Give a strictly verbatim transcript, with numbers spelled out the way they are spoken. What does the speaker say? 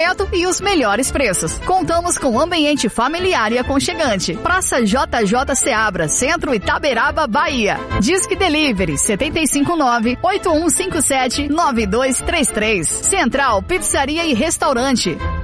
atendimento e os melhores preços. Contamos com ambiente familiar e aconchegante. Praça J J Seabra, Centro Itaberaba, Bahia. Disque Delivery sete cinco nove, oito um cinco sete, nove dois três três. Central Pizzaria e Restaurante.